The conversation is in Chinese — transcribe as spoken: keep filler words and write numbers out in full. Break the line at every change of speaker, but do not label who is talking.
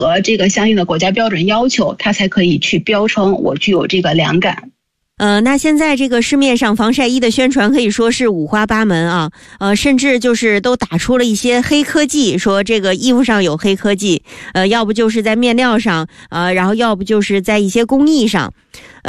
和这个相应的国家标准要求，它才可以去标称我具有这个凉感。
呃，那现在这个市面上防晒衣的宣传可以说是五花八门啊，呃，甚至就是都打出了一些黑科技，说这个衣服上有黑科技，呃，要不就是在面料上，呃，然后要不就是在一些工艺上。